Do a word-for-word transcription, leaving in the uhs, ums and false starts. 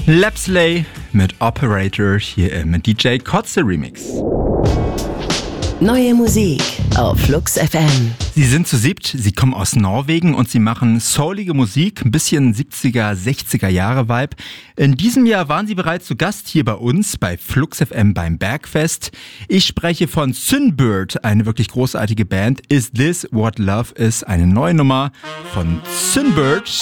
Lapsley mit Operator hier im D J Kotze Remix. Neue Musik auf Flux F M. Sie sind zu siebt, sie kommen aus Norwegen und sie machen soulige Musik, ein bisschen siebziger, sechziger Jahre Vibe. In diesem Jahr waren sie bereits zu Gast hier bei uns bei Flux F M beim Bergfest. Ich spreche von Synbird, eine wirklich großartige Band. Is This What Love Is? Eine neue Nummer von Synbird.